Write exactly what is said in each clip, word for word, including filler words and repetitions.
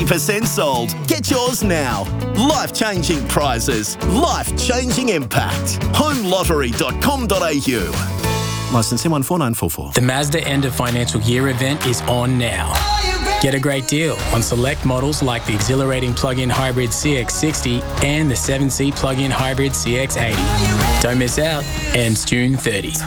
percent sold. Get yours now. Life-changing prizes. Life-changing impact. home lottery dot com dot a u. Licence M one four nine four four. The Mazda End of Financial Year event is on now. Get a great deal on select models like the exhilarating plug-in hybrid C X sixty and the seven seat plug-in hybrid C X eighty. Don't miss out. Ends June thirtieth.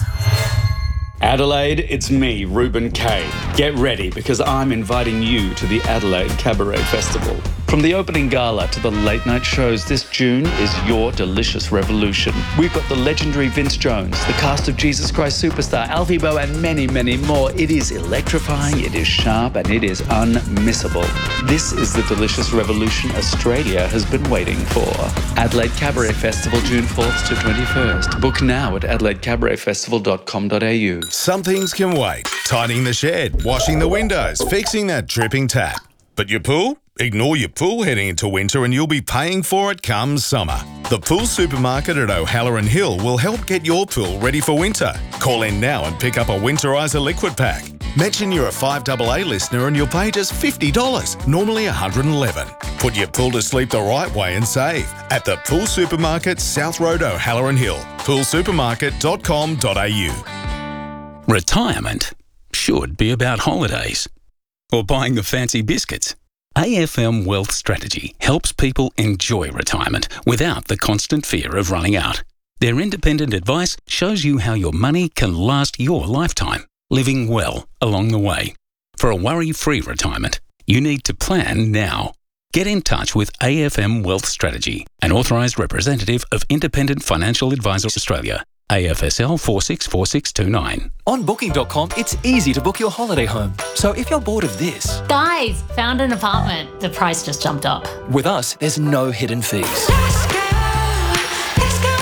Adelaide, it's me, Ruben Kay. Get ready because I'm inviting you to the Adelaide Cabaret Festival. From the opening gala to the late night shows, this June is your delicious revolution. We've got the legendary Vince Jones, the cast of Jesus Christ Superstar, Alfie Boe and many, many more. It is electrifying, it is sharp and it is unmissable. This is the delicious revolution Australia has been waiting for. Adelaide Cabaret Festival, June fourth to twenty-first. Book now at adelaide cabaret festival dot com dot a u. Some things can wait. Tidying the shed, washing the windows, fixing that dripping tap. But your pool? Ignore your pool heading into winter and you'll be paying for it come summer. The Pool Supermarket at O'Halloran Hill will help get your pool ready for winter. Call in now and pick up a Winterizer liquid pack. Mention you're a five A A listener and you'll pay just fifty dollars, normally one hundred eleven dollars. Put your pool to sleep the right way and save at the Pool Supermarket, South Road, O'Halloran Hill. pool supermarket dot com dot a u. Retirement should be about holidays or buying the fancy biscuits. A F M Wealth Strategy helps people enjoy retirement without the constant fear of running out. Their independent advice shows you how your money can last your lifetime, living well along the way. For a worry-free retirement, you need to plan now. Get in touch with A F M Wealth Strategy, an authorised representative of Independent Financial Advisors Australia. A F S L four six four six two nine. On booking dot com, it's easy to book your holiday home. So if you're bored of this... Guys, found an apartment. The price just jumped up. With us, there's no hidden fees. Let's go, let's go.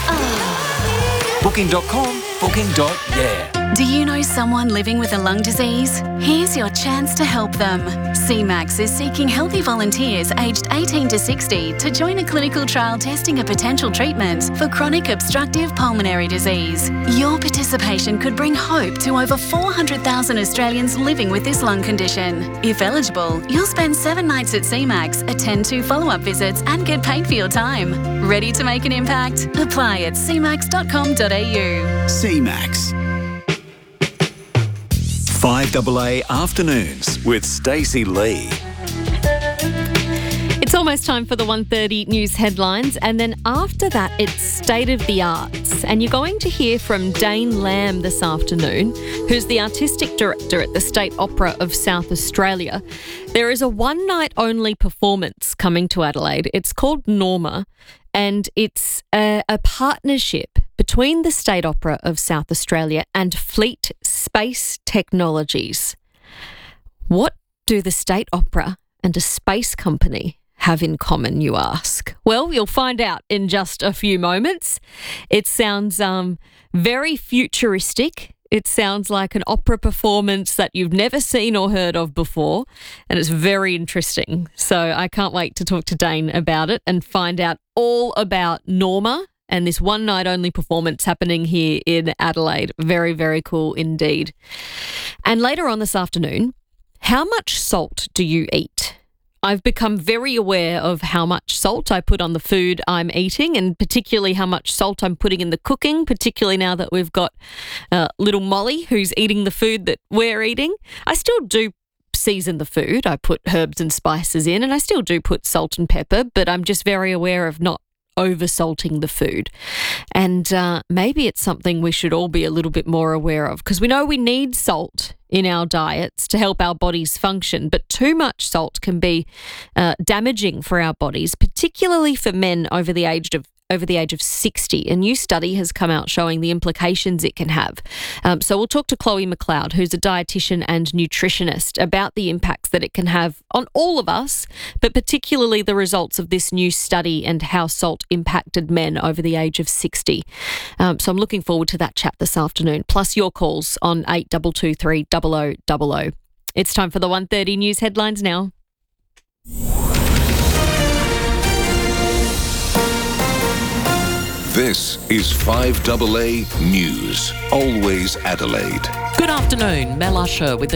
Oh. booking dot com, booking dot yeah. Do you know someone living with a lung disease? Here's your chance to help them. C MAX is seeking healthy volunteers aged eighteen to sixty to join a clinical trial testing a potential treatment for chronic obstructive pulmonary disease. Your participation could bring hope to over four hundred thousand Australians living with this lung condition. If eligible, you'll spend seven nights at C MAX, attend two follow-up visits and get paid for your time. Ready to make an impact? Apply at c max dot com dot a u. C MAX. five A A Afternoons with Stacey Lee. It's almost time for the one thirty news headlines, and then after that it's State of the Arts. And you're going to hear from Dane Lamb this afternoon, who's the Artistic Director at the State Opera of South Australia. There is a one-night-only performance coming to Adelaide. It's called Norma, and it's a, a partnership between the State Opera of South Australia and Fleet Space Technologies. What do the State Opera and a space company have in common, you ask? Well, you'll find out in just a few moments. It sounds um, very futuristic. It sounds like an opera performance that you've never seen or heard of before, and it's very interesting. So I can't wait to talk to Dane about it and find out all about Norma and this one-night-only performance happening here in Adelaide. Very, very cool indeed. And later on this afternoon, how much salt do you eat? I've become very aware of how much salt I put on the food I'm eating, and particularly how much salt I'm putting in the cooking, particularly now that we've got uh, little Molly who's eating the food that we're eating. I still do season the food. I put herbs and spices in, and I still do put salt and pepper, but I'm just very aware of not over-salting the food. And uh, maybe it's something we should all be a little bit more aware of, because we know we need salt in our diets to help our bodies function, but too much salt can be uh, damaging for our bodies, particularly for men over the age of over the age of sixty. A new study has come out showing the implications it can have. Um, so we'll talk to Chloe McLeod, who's a dietitian and nutritionist, about the impacts that it can have on all of us, but particularly the results of this new study and how salt impacted men over the age of sixty. Um, so I'm looking forward to that chat this afternoon, plus your calls on eight two two three zero zero zero zero. It's time for the one thirty news headlines now. This is five A A News, always Adelaide. Good afternoon, Mel Usher with the